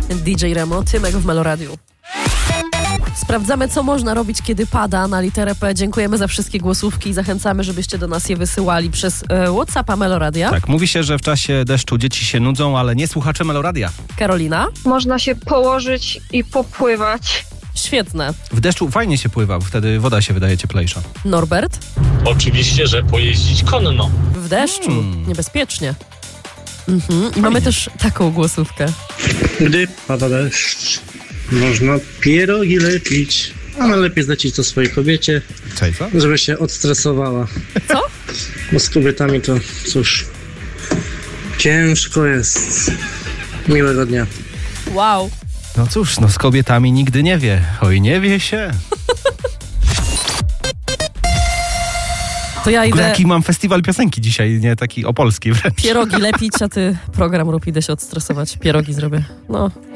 DJ Remo, Tymek w Meloradiu. Sprawdzamy, co można robić, kiedy pada na literę P. Dziękujemy za wszystkie głosówki i zachęcamy, żebyście do nas je wysyłali przez WhatsAppa Meloradia. Tak, mówi się, że w czasie deszczu dzieci się nudzą, ale nie słuchacze Meloradia. Karolina? Można się położyć i popływać. Świetne. W deszczu fajnie się pływa, bo wtedy woda się wydaje cieplejsza. Norbert? Oczywiście, że pojeździć konno. W deszczu. Niebezpiecznie. I mamy też taką głosówkę. Gdy pada deszcz, można pierogi lepić, a najlepiej zlecić to swojej kobiecie, Cześć, co? żeby się odstresowała. Co? Bo z kobietami to, cóż, ciężko jest. Miłego dnia. Wow. No cóż, z kobietami nigdy nie wie. Oj, nie wie się. To ja W ogóle idę jaki mam festiwal piosenki dzisiaj, nie taki opolski wręcz. pierogi lepić, a ty program rób, idę się odstresować. Pierogi zrobię. No.